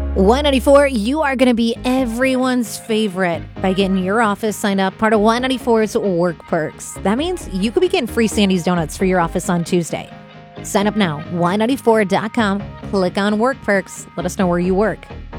Y94, you are going to be everyone's favorite by getting your office signed up, part of Y94's Work Perks. That means you could be getting free Sandy's Donuts for your office on Tuesday. Sign up now, y94.com, click on Work Perks, let us know where you work.